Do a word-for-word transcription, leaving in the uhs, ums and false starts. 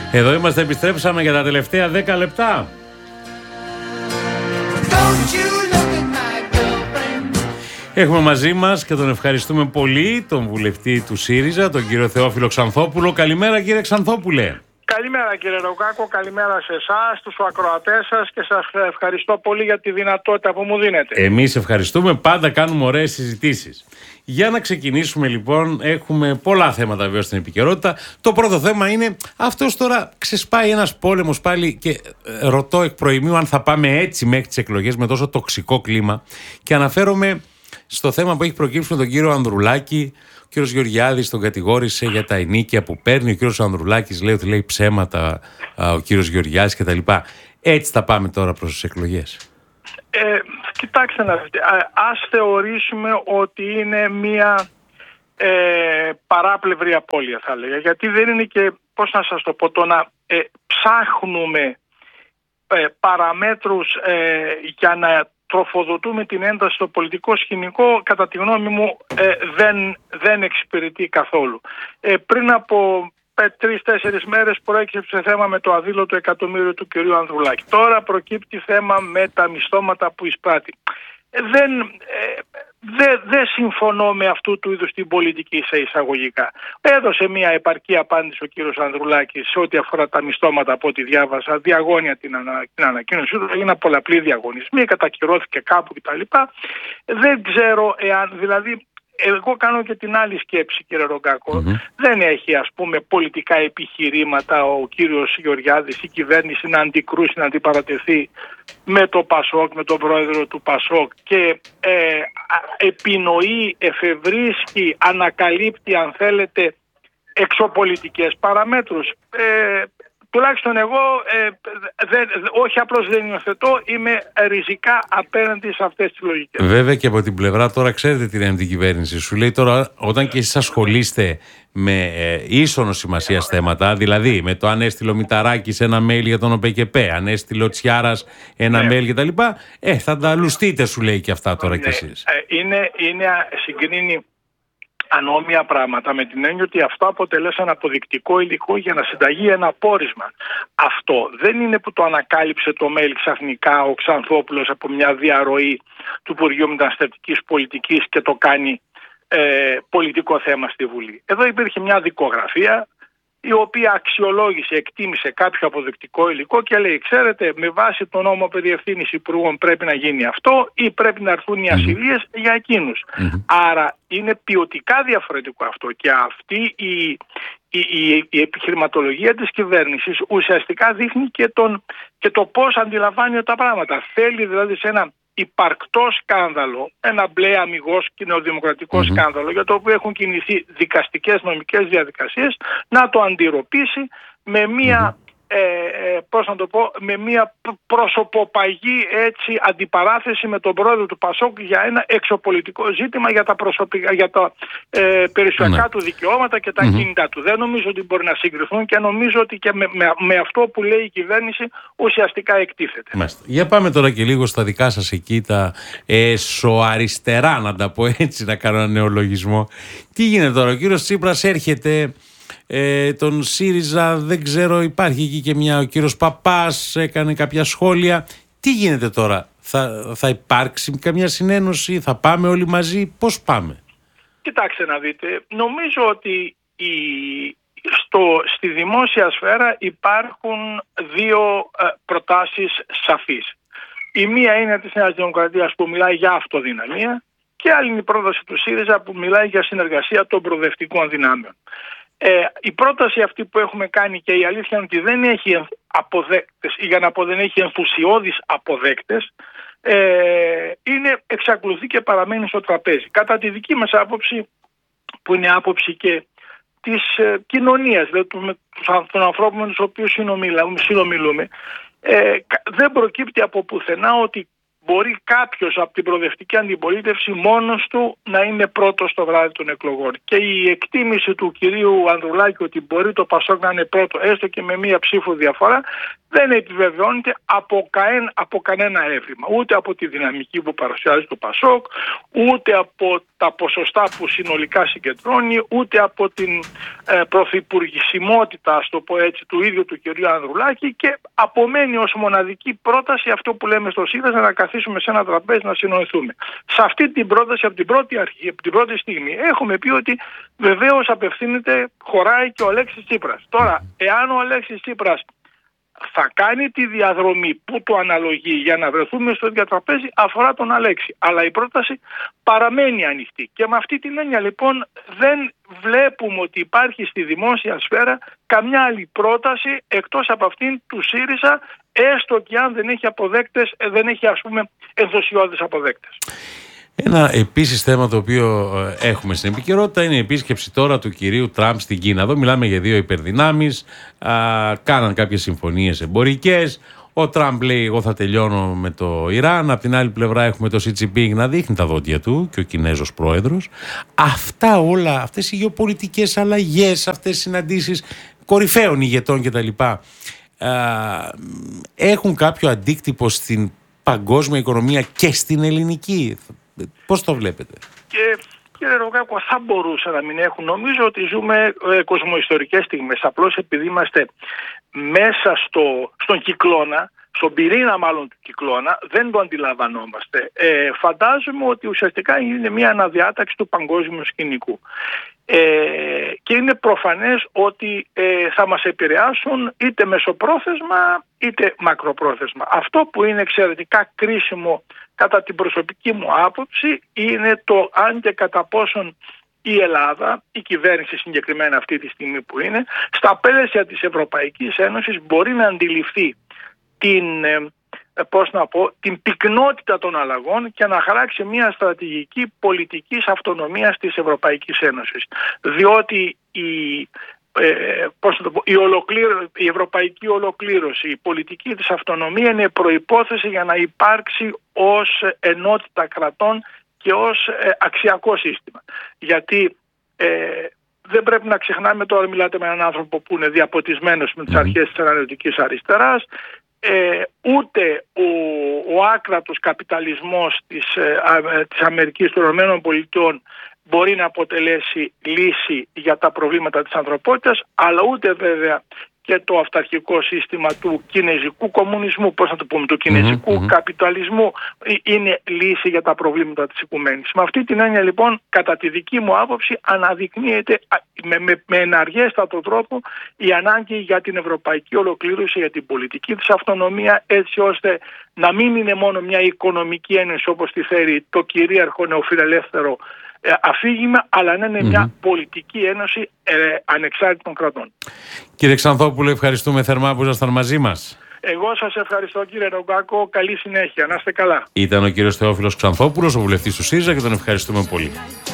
Εδώ είμαστε, επιστρέψαμε για τα τελευταία δέκα λεπτά. Έχουμε μαζί μας και τον ευχαριστούμε πολύ τον βουλευτή του ΣΥΡΙΖΑ, τον κύριο Θεόφιλο Ξανθόπουλο. Καλημέρα κύριε Ξανθόπουλε. Καλημέρα κύριε Ρογκάκο, καλημέρα σε εσάς, τους ακροατές σας και σας ευχαριστώ πολύ για τη δυνατότητα που μου δίνετε. Εμείς ευχαριστούμε, πάντα κάνουμε ωραίες συζητήσεις. Για να ξεκινήσουμε λοιπόν, έχουμε πολλά θέματα βέβαια στην επικαιρότητα. Το πρώτο θέμα είναι αυτός τώρα ξεσπάει ένας πόλεμος πάλι και ε, ρωτώ εκ προημίου αν θα πάμε έτσι μέχρι τις εκλογές με τόσο τοξικό κλίμα και αναφέρομαι στο θέμα που έχει προκύψει με τον κύριο Ανδρουλάκη. Ο κύριος Γεωργιάδης τον κατηγόρησε για τα ενίκια που παίρνει. Ο κύριος Ανδρουλάκης λέει ότι λέει ψέματα α, ο κύριος Γεωργιάδης κτλ. Έτσι θα πάμε τώρα προς τις εκλογές. Ε, κοιτάξτε να δείτε, ας θεωρήσουμε ότι είναι μια ε, παράπλευρη απώλεια θα λέγα, γιατί δεν είναι και, πώς να σας το πω, το να ε, ψάχνουμε ε, παραμέτρους ε, για να τροφοδοτούμε την ένταση στο πολιτικό σκηνικό, κατά τη γνώμη μου ε, δεν, δεν εξυπηρετεί καθόλου. Ε, πριν από τρεις-τέσσερις μέρες προέκυψε θέμα με το αδήλωτο εκατομμύριο του κυρίου Ανδρουλάκη. Τώρα προκύπτει θέμα με τα μισθώματα που εισπράττει. Ε, δεν, ε, δεν, δεν συμφωνώ με αυτού του είδους την πολιτική σε εισαγωγικά. Έδωσε μια επαρκή απάντηση ο κύριος Ανδρουλάκης σε ό,τι αφορά τα μισθώματα από ό,τι διάβασα. Διαγώνια την, ανα, την ανακοίνωσή του, έγιναν πολλαπλοί διαγωνισμοί, κατακυρώθηκε κάπου κτλ. Δεν ξέρω εάν, δηλαδή, εγώ κάνω και την άλλη σκέψη κύριε Ρογκάκο. Mm-hmm. Δεν έχει ας πούμε πολιτικά επιχειρήματα ο κύριος Γεωργιάδης, η κυβέρνηση να αντικρούσει, να αντιπαρατεθεί με το Πασόκ, με τον πρόεδρο του Πασόκ και ε, επινοεί, εφευρίσκει, ανακαλύπτει αν θέλετε εξωπολιτικές παραμέτρους. Ε, Τουλάχιστον εγώ ε, δε, όχι απλώς δεν υιοθετώ, είμαι ριζικά απέναντι σε αυτές τις λογικές. Βέβαια και από την πλευρά τώρα ξέρετε τι είναι την κυβέρνηση. Σου λέει τώρα όταν και εσείς ασχολείστε με ε, ίσονο σημασίας θέματα, δηλαδή με το αν έστειλε ο Μηταράκης ένα mail για τον ΟΠΕΚΕΠΕ, αν έστειλε ο Τσιάρας ένα ναι. mail κτλ. Ε, θα τα λουστείτε σου λέει και αυτά τώρα ναι. κι εσείς. Ε, είναι, είναι συγκρίνει ανώμια πράγματα με την έννοια ότι αυτό αποτελέσαν αποδεικτικό υλικό για να συνταγεί ένα πόρισμα. Αυτό δεν είναι που το ανακάλυψε το mail ξαφνικά ο Ξανθόπουλος από μια διαρροή του Υπουργείου Μεταναστευτικής Πολιτικής και το κάνει ε, πολιτικό θέμα στη Βουλή. Εδώ υπήρχε μια δικογραφία η οποία αξιολόγησε, εκτίμησε κάποιο αποδεικτικό υλικό και λέει, ξέρετε, με βάση τον νόμο περί ευθύνης υπουργών πρέπει να γίνει αυτό ή πρέπει να έρθουν οι ασυλίες mm-hmm. για εκείνους. Mm-hmm. Άρα είναι ποιοτικά διαφορετικό αυτό και αυτή η, η, η, η επιχειρηματολογία της κυβέρνησης ουσιαστικά δείχνει και, τον, και το πώς αντιλαμβάνει τα πράγματα. Θέλει δηλαδή σε ένα υπαρκτό σκάνδαλο, ένα μπλε αμιγώς και νεοδημοκρατικό mm-hmm. σκάνδαλο για το οποίο έχουν κινηθεί δικαστικές νομικές διαδικασίες να το αντιρροπήσει με μία mm-hmm. ε, ε, πώς να το πω, με μία προσωποπαγή έτσι αντιπαράθεση με τον πρόεδρο του Πασόκ για ένα εξωπολιτικό ζήτημα για τα, προσωπικά, για τα ε, περιουσιακά mm-hmm. του δικαιώματα και τα mm-hmm. κίνητά του. Δεν νομίζω ότι μπορεί να συγκριθούν και νομίζω ότι και με, με, με αυτό που λέει η κυβέρνηση ουσιαστικά εκτίθεται. Μάλιστα. Για πάμε τώρα και λίγο στα δικά σας εκεί τα εσωαριστερά, να τα πω έτσι, να κάνω ένα νεολογισμό. Τι γίνεται τώρα, ο κύριος Τσίπρας έρχεται... Ε, τον ΣΥΡΙΖΑ δεν ξέρω, υπάρχει εκεί και μια, ο κύριος Παπάς έκανε κάποια σχόλια. Τι γίνεται τώρα, θα, θα υπάρξει καμιά συνένωση, θα πάμε όλοι μαζί, πώς πάμε? Κοιτάξτε να δείτε, νομίζω ότι η, στο, στη δημόσια σφαίρα υπάρχουν δύο ε, προτάσεις σαφείς. Η μία είναι της Νέας Δημοκρατίας που μιλάει για αυτοδυναμία και άλλη είναι η πρόταση του ΣΥΡΙΖΑ που μιλάει για συνεργασία των προοδευτικών δυνάμεων. Ε, η πρόταση αυτή που έχουμε κάνει και η αλήθεια είναι ότι δεν έχει αποδέκτες ή για να πω δεν έχει ενθουσιώδεις αποδέκτες, ε, είναι, εξακολουθεί και παραμένει στο τραπέζι. Κατά τη δική μας άποψη, που είναι άποψη και της ε, κοινωνίας, δηλαδή των ανθρώπων με τους οποίους συνομιλούμε, ε, δεν προκύπτει από πουθενά ότι μπορεί κάποιος από την προοδευτική αντιπολίτευση μόνος του να είναι πρώτος το βράδυ των εκλογών. Και η εκτίμηση του κυρίου Ανδρουλάκη ότι μπορεί το Πασόκ να είναι πρώτο, έστω και με μία ψήφο διαφορά, δεν επιβεβαιώνεται από, καέν, από κανένα έβριμα. Ούτε από τη δυναμική που παρουσιάζει το ΠΑΣΟΚ, ούτε από τα ποσοστά που συνολικά συγκεντρώνει, ούτε από την ε, πρωθυπουργησιμότητα, ας το πω έτσι, του ίδιου του κ. Ανδρουλάκη, και απομένει ως μοναδική πρόταση αυτό που λέμε στο ΣΥΡΙΖΑ, να καθίσουμε σε ένα τραπέζι να συνοηθούμε. Σε αυτή την πρόταση, από την πρώτη αρχή, από την πρώτη στιγμή, έχουμε πει ότι βεβαίως απευθύνεται, χωράει και ο Αλέξης Τσίπρας. Τώρα, εάν ο Αλέξης Τσίπρας θα κάνει τη διαδρομή που το αναλογεί για να βρεθούμε στο ίδιο τραπέζι, αφορά τον Αλέξη. Αλλά η πρόταση παραμένει ανοιχτή. Και με αυτή την έννοια λοιπόν δεν βλέπουμε ότι υπάρχει στη δημόσια σφαίρα καμιά άλλη πρόταση εκτός από αυτήν του ΣΥΡΙΖΑ, έστω και αν δεν έχει αποδέκτες, δεν έχει ας πούμε ενθουσιώδεις αποδέκτες. Ένα επίσης θέμα το οποίο έχουμε στην επικαιρότητα είναι η επίσκεψη τώρα του κυρίου Τραμπ στην Κίνα. Εδώ μιλάμε για δύο υπερδυνάμεις, α, κάναν κάποιες συμφωνίες εμπορικές. Ο Τραμπ λέει εγώ θα τελειώνω με το Ιράν. Απ' την άλλη πλευρά έχουμε το Σι Τζινπίνγκ να δείχνει τα δόντια του και ο Κινέζος πρόεδρος. Αυτά όλα, αυτές οι γεωπολιτικές αλλαγές, αυτές οι συναντήσεις κορυφαίων ηγετών κτλ. Έχουν κάποιο αντίκτυπο στην παγκόσμια οικονομία και στην ελληνική? Πώς το βλέπετε? Και κύριε Ρογάκο, θα μπορούσε να μην έχουν. Νομίζω ότι ζούμε ε, κοσμοϊστορικές στιγμές. Απλώς επειδή είμαστε μέσα στο, στον κυκλώνα, στον πυρήνα μάλλον του κυκλώνα, δεν το αντιλαμβανόμαστε. Ε, φαντάζομαι ότι ουσιαστικά είναι μια αναδιάταξη του παγκόσμιου σκηνικού. Ε, και είναι προφανές ότι ε, θα μας επηρεάσουν είτε μεσοπρόθεσμα είτε μακροπρόθεσμα. Αυτό που είναι εξαιρετικά κρίσιμο κατά την προσωπική μου άποψη είναι το αν και κατά πόσον η Ελλάδα, η κυβέρνηση συγκεκριμένα αυτή τη στιγμή που είναι, στα πλαίσια της Ευρωπαϊκής Ένωσης μπορεί να αντιληφθεί την, ε, πώς να πω, την πυκνότητα των αλλαγών και να χαράξει μια στρατηγική πολιτικής αυτονομίας της Ευρωπαϊκής Ένωσης. Διότι η, ε, πώς να το πω, η, ολοκλήρω, η ευρωπαϊκή ολοκλήρωση, η πολιτική της αυτονομία είναι προϋπόθεση για να υπάρξει ως ενότητα κρατών και ως ε, αξιακό σύστημα. Γιατί ε, δεν πρέπει να ξεχνάμε, τώρα μιλάτε με έναν άνθρωπο που είναι διαποτισμένος με τις αρχές της αναλυτικής αριστεράς, ε, ούτε ο, ο άκρατος καπιταλισμός της, ε, α, της Αμερικής των Ηνωμένων Πολιτειών μπορεί να αποτελέσει λύση για τα προβλήματα της ανθρωπότητας, αλλά ούτε βέβαια και το αυταρχικό σύστημα του κινέζικου κομμουνισμού, πώς να το πούμε, του κινέζικου mm-hmm. καπιταλισμού είναι λύση για τα προβλήματα της οικουμένης. Με αυτή την έννοια λοιπόν, κατά τη δική μου άποψη, αναδεικνύεται με, με, με εναργέστατο τρόπο η ανάγκη για την ευρωπαϊκή ολοκλήρωση, για την πολιτική της αυτονομία, έτσι ώστε να μην είναι μόνο μια οικονομική ένωση όπως τη φέρει το κυρίαρχο νεοφιλελεύθερο αφήγημα, αλλά να είναι mm-hmm. μια πολιτική ένωση ε, ανεξάρτητων κρατών. Κύριε Ξανθόπουλο, ευχαριστούμε θερμά που ήσασταν μαζί μας. Εγώ σας ευχαριστώ κύριε Ρογκάκο, καλή συνέχεια, να είστε καλά. Ήταν ο κύριος Θεόφιλος Ξανθόπουλος, ο βουλευτής του ΣΥΡΙΖΑ, και τον ευχαριστούμε πολύ.